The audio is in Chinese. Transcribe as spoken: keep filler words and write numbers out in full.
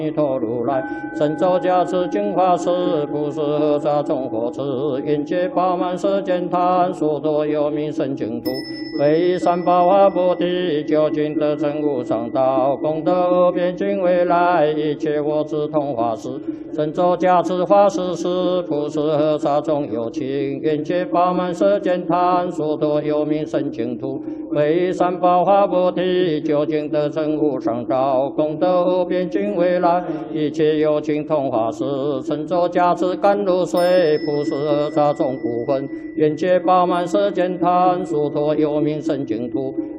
弥陀如来，神咒加持净法师，不是何沙众佛持，愿界饱满世间贪，所多有名圣净土，为三宝华菩提，究竟得成无上道，功德无边尽未来，一切我智同法师，神咒加持法师时，不是何沙众有情，愿界饱满世间贪，所多有名圣净土，为三宝华菩提，究竟得成无上道，功德无边尽未来。一切有情同法师，神咒加持甘露水，不是何沙众不分，愿界饱满世间贪，殊陀有名圣净土，